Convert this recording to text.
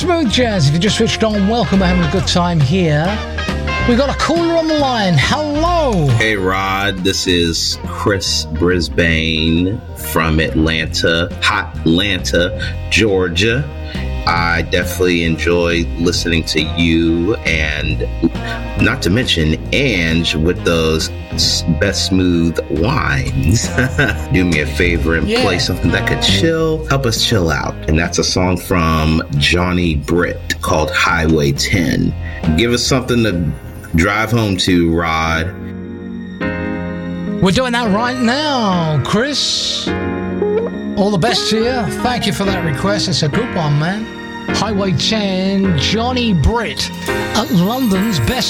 Smooth Jazz. If you just switched on, welcome. We're having a good time here. We got a caller on the line. Hello. Hey, Rod. This is Chris Brisbane from Hotlanta, Georgia. I definitely enjoy listening to you, and not to mention Ange with those best smooth wines. Do me a favor and play something that could help us chill out. And that's a song from Johnny Britt called Highway 10. Give us something to drive home to, Rod. We're doing that right now, Chris. All the best to you. Thank you for that request. It's a good one, man. Highway 10, Johnny Britt at London's best